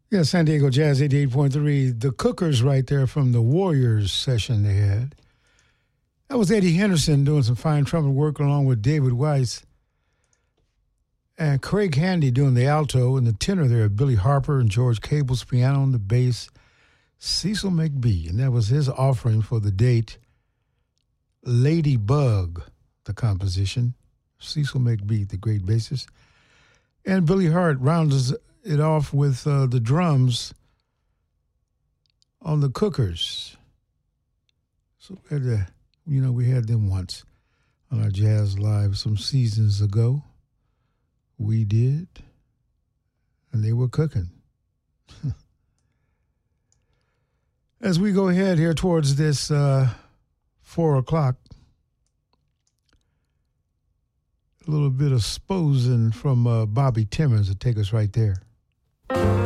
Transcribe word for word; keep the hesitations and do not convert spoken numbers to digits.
Yeah, San Diego Jazz eighty-eight point three. The Cookers right there from the Warriors session they had. That was Eddie Henderson doing some fine trumpet work along with David Weiss. And Craig Handy doing the alto and the tenor there, Billy Harper and George Cable's piano on the bass, Cecil McBee. And that was his offering for the date, Ladybug, the composition. Cecil McBee, the great bassist. And Billy Hart rounds it off with uh, the drums on the Cookers. So we had to, you know, we had them once on our Jazz Live some seasons ago. We did, and they were cooking. As we go ahead here towards this uh, four o'clock, a little bit of Sposen from uh, Bobby Timmons to take us right there.